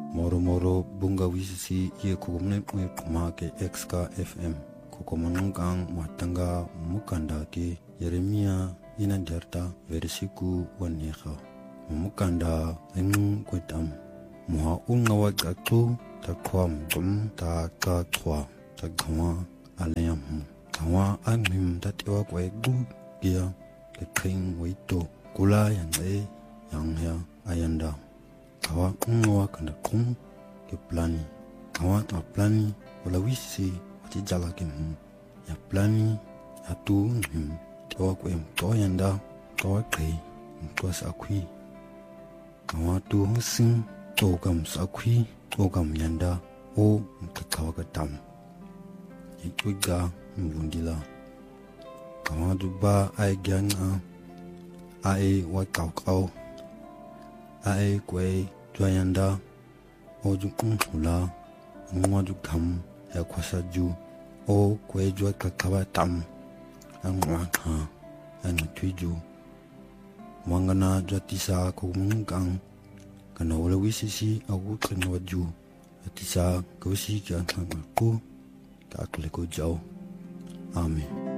Moro bunga wisisi ye kukumne kuma ke XK FM kukomanungkang matanga mukanda ke Yeremia inanjarta versiku wanyeha mukanda engu kwetam muha unga wagatu takwam tum ta twa takwa alayam tawa angmim tatwa kwegu gia ke kring wito kula yanze yangya ayanda kawa unwa kana kum ke plani kawa ta plani wala wisi wati jala ke ya plani ya tu kawa ko em to yanda kawa kai to sakwi kawa tu sin to kam sakwi to kam yanda o ka kawa ka tam ikuga mbundila kawa du ba ai gyanga ai wa kau ai kwe Joyanda Ojukun Hula Mwadukam Yakwasaju O Kwe Joy Kakawa Tam Angwaka Anutiju Wangana Jatisa Kumungang Kanawala Wisisi Awukan Waju Atisa Kawsi Jantangaku Kakleko Jau Amen.